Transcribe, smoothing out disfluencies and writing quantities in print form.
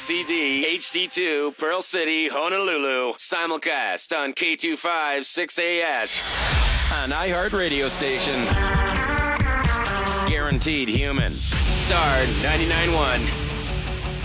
CD HD2 Pearl City, Honolulu. Simulcast on K25 6AS. An iHeart radio station. Guaranteed human. Star 99.1.